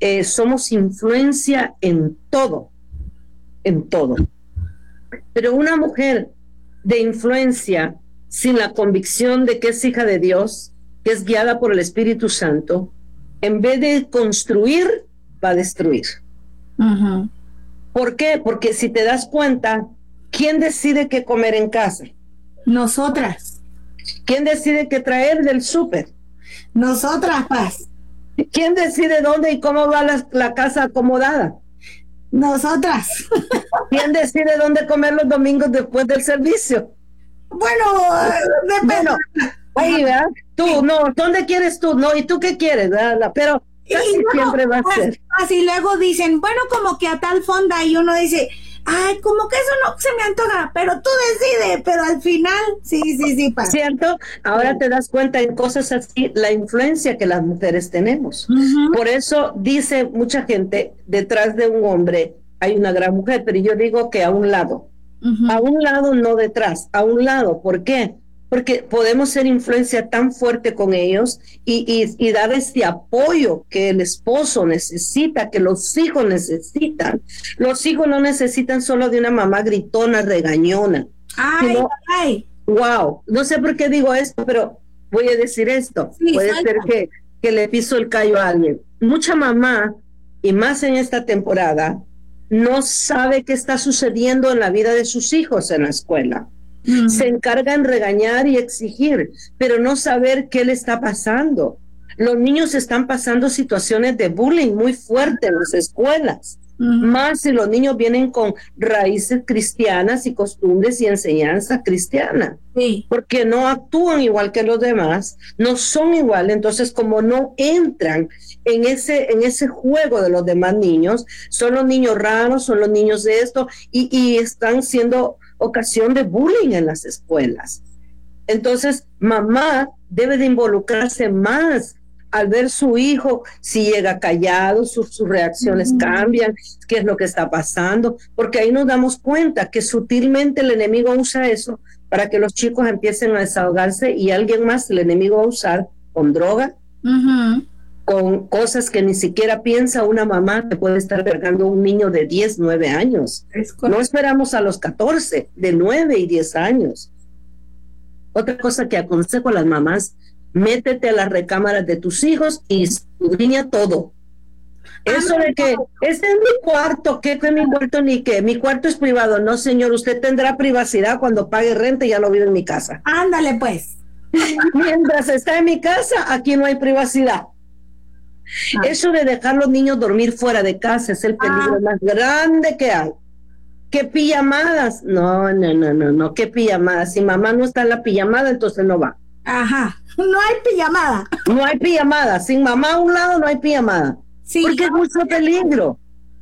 somos influencia en todo, en todo. Pero una mujer de influencia sin la convicción de que es hija de Dios, que es guiada por el Espíritu Santo, en vez de construir, va a destruir. Ujú. ¿Por qué? Porque si te das cuenta, ¿quién decide qué comer en casa? Nosotras, ¿Quién decide qué traer del súper? nosotras, Paz, ¿Quién decide dónde y cómo va la casa acomodada? nosotras. ¿Quién decide dónde comer los domingos después del servicio? Bueno, depende. Bueno, ahí, ¿verdad? Tú, no, ¿dónde quieres tú? No, ¿y tú qué quieres? ¿Verdad? Pero casi luego, siempre va a ser. así luego dicen, bueno, como que a tal fonda, y uno dice, ay, como que eso no se me antoja, pero tú decides, pero al final, sí, Paz. ¿Cierto? Ahora te das cuenta en cosas así, la influencia que las mujeres tenemos. Ujú. Por eso dice mucha gente, detrás de un hombre hay una gran mujer, pero yo digo que a un lado. A un lado, no detrás, a un lado. ¿Por qué? Porque podemos ser influencia tan fuerte con ellos y dar este apoyo que el esposo necesita, que los hijos necesitan. Los hijos no necesitan solo de una mamá gritona, regañona. Ay, Sino, ay. wow, no sé por qué digo esto, pero voy a decir esto. Sí, Puede suelta. ser que le piso el callo a alguien. Mucha mamá, y más en esta temporada, no sabe qué está sucediendo en la vida de sus hijos en la escuela. Se encarga en regañar y exigir, pero no saber qué le está pasando. Los niños están pasando situaciones de bullying muy fuertes en las escuelas. Más si los niños vienen con raíces cristianas y costumbres y enseñanza cristiana. Sí. Porque no actúan igual que los demás, no son iguales, entonces como no entran en ese juego de los demás niños, son los niños raros, son los niños de esto, y están siendo ocasión de bullying en las escuelas. Entonces, mamá debe de involucrarse más al ver su hijo, si llega callado, sus reacciones cambian, qué es lo que está pasando, porque ahí nos damos cuenta que sutilmente el enemigo usa eso para que los chicos empiecen a desahogarse y alguien más, el enemigo va a usar con droga, con cosas que ni siquiera piensa una mamá que puede estar cargando un niño de 10, 9 años. No esperamos a los 14, de 9 y 10 años. Otra cosa que aconsejo a las mamás, métete a las recámaras de tus hijos y escudriña todo. Eso de que este es mi cuarto, ¿qué es mi cuarto ni qué? Mi cuarto es privado. No, señor, usted tendrá privacidad cuando pague renta y ya lo vive en mi casa. Ándale, pues. Mientras está en mi casa, aquí no hay privacidad. Eso de dejar los niños dormir fuera de casa es el peligro más grande que hay. ¿Qué pijamadas? No, ¿qué pijamadas? Si mamá no está en la pijamada, entonces no va. Ajá, no hay pijamada. No hay pijamada, sin mamá a un lado no hay pijamada. Sí, porque es mucho peligro.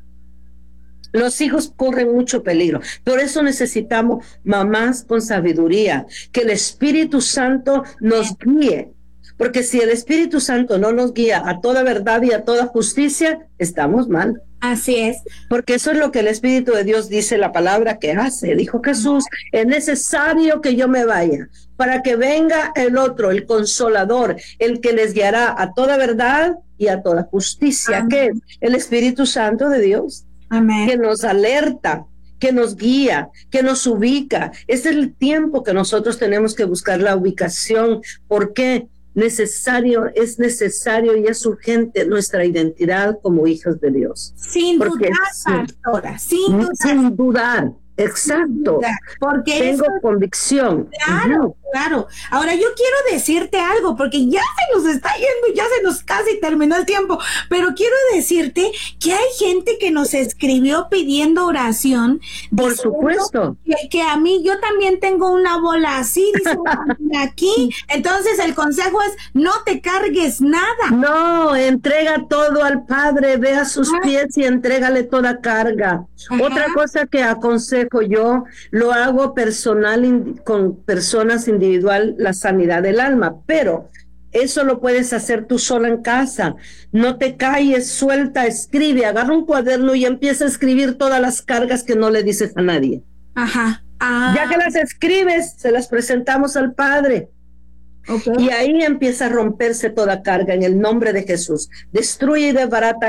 Los hijos corren mucho peligro. Por eso necesitamos mamás con sabiduría, que el Espíritu Santo nos guíe. Porque si el Espíritu Santo no nos guía a toda verdad y a toda justicia, estamos mal. Así es. Porque eso es lo que el Espíritu de Dios dice, la palabra que hace. Dijo Jesús, es necesario que yo me vaya para que venga el otro, el Consolador, el que les guiará a toda verdad y a toda justicia, que es el Espíritu Santo de Dios. Amén. Que nos alerta, que nos guía, que nos ubica. Ese es el tiempo que nosotros tenemos que buscar la ubicación. ¿Por qué? Es necesario y es urgente nuestra identidad como hijos de Dios. Sin dudar, pastora, sin dudar. Exacto. Porque tengo convicción. Claro, claro. Ahora yo quiero decirte algo, porque ya se nos está yendo, ya se nos casi terminó el tiempo, pero quiero decirte que hay gente que nos escribió pidiendo oración. Por supuesto. Que a mí, yo también tengo una bola así, dice aquí. Entonces el consejo es, no te cargues nada. No, entrega todo al Padre, ve a sus pies y entrégale toda carga. Otra cosa que aconsejo yo, lo hago personal con personas individual, la sanidad del alma, pero eso lo puedes hacer tú sola en casa. No te calles, suelta, escribe, agarra un cuaderno y empieza a escribir todas las cargas que no le dices a nadie. Ya que las escribes, se las presentamos al Padre. Y ahí empieza a romperse toda carga en el nombre de Jesús. Destruye y desbarata